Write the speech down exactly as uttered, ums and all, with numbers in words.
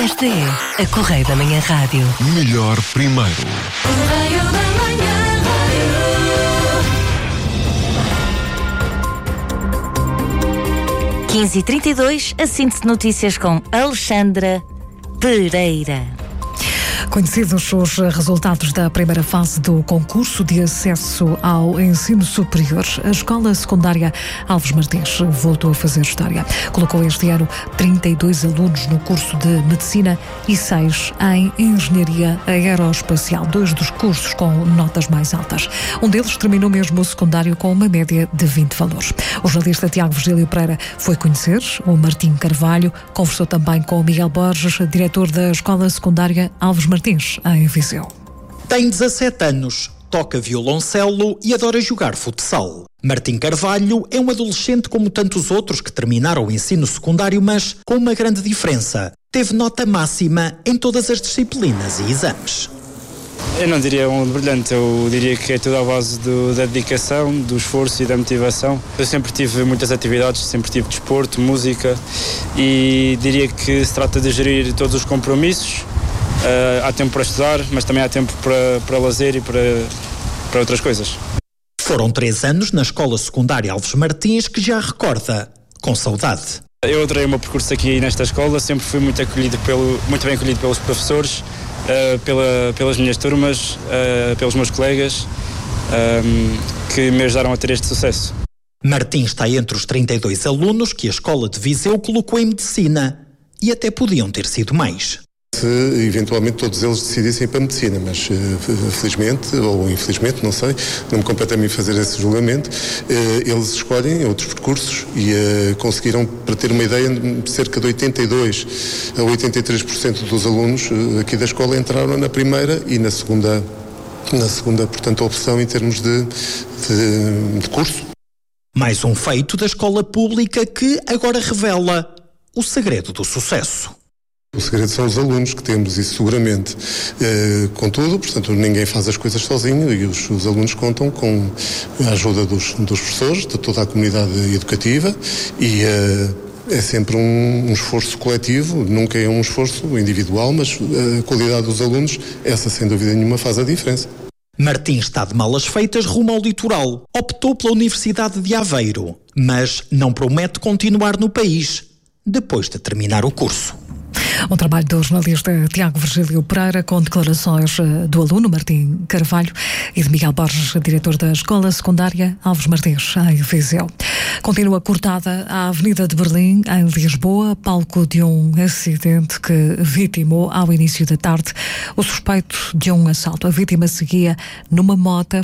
Esta é a Correio da Manhã Rádio. Melhor primeiro. Correio da Manhã Rádio. quinze e trinta e dois, a síntese de notícias com Alexandra Pereira. Conhecidos os resultados da primeira fase do concurso de acesso ao ensino superior, a Escola Secundária Alves Martins voltou a fazer história. Colocou este ano trinta e dois alunos no curso de Medicina e seis em Engenharia Aeroespacial, dois dos cursos com notas mais altas. Um deles terminou mesmo o secundário com uma média de vinte valores. O jornalista Tiago Virgílio Pereira foi conhecer o Martim Carvalho, conversou também com o Miguel Borges, diretor da Escola Secundária Alves Martins, em Viseu. Tem dezassete anos, toca violoncelo e adora jogar futsal. Martim Carvalho é um adolescente como tantos outros que terminaram o ensino secundário, mas com uma grande diferença. Teve nota máxima em todas as disciplinas e exames. Eu não diria um brilhante, eu diria que é tudo à base do, da dedicação, do esforço e da motivação. Eu sempre tive muitas atividades, sempre tive desporto, música e diria que se trata de gerir todos os compromissos. Uh, há tempo para estudar, mas também há tempo para, para lazer e para, para outras coisas. Foram três anos na Escola Secundária Alves Martins que já recorda com saudade. Eu adorei o meu percurso aqui nesta escola, sempre fui muito, acolhido pelo, muito bem acolhido pelos professores, uh, pela, pelas minhas turmas, uh, pelos meus colegas, um, que me ajudaram a ter este sucesso. Martim está entre os trinta e dois alunos que a Escola de Viseu colocou em Medicina e até podiam ter sido mais. Se eventualmente todos eles decidissem para a medicina, mas felizmente ou infelizmente, não sei, não me compete a mim fazer esse julgamento, eles escolhem outros percursos e conseguiram, para ter uma ideia, cerca de oitenta e dois a oitenta e três por cento dos alunos aqui da escola entraram na primeira e na segunda, na segunda portanto, opção em termos de, de, de curso. Mais um feito da escola pública que agora revela o segredo do sucesso. O segredo são os alunos que temos, isso seguramente. Eh, contudo, portanto, ninguém faz as coisas sozinho e os, os alunos contam com a ajuda dos, dos professores, de toda a comunidade educativa e eh, é sempre um, um esforço coletivo, nunca é um esforço individual, mas a qualidade dos alunos, essa sem dúvida nenhuma faz a diferença. Martim está de malas feitas rumo ao litoral. Optou pela Universidade de Aveiro, mas não promete continuar no país depois de terminar o curso. Um trabalho do jornalista Tiago Virgílio Pereira com declarações do aluno Martim Carvalho e de Miguel Borges, diretor da Escola Secundária Alves Martins, em Viseu. Continua cortada a Avenida de Berlim, em Lisboa, palco de um acidente que vitimou ao início da tarde o suspeito de um assalto. A vítima seguia numa moto